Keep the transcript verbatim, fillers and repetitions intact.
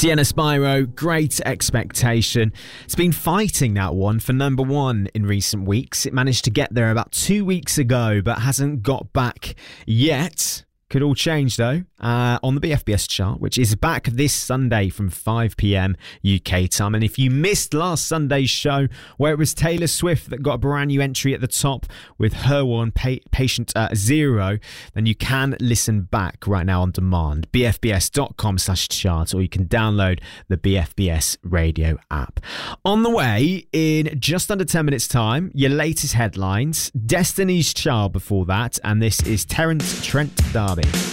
Sienna Spyro, Great Expectation. It's been fighting that one for number one in recent weeks. It managed to get there about two weeks ago, but hasn't got back yet. Could all change though uh, on the B F B S chart, which is back this Sunday from five p.m. U K time. And if you missed last Sunday's show, where it was Taylor Swift that got a brand new entry at the top with her one, pa- Patient uh, Zero, then you can listen back right now on demand. b f b s dot com slash chart, or you can download the B F B S radio app. On the way, in just under ten minutes time, your latest headlines, Destiny's Child before that, and this is Terence Trent D'Arby.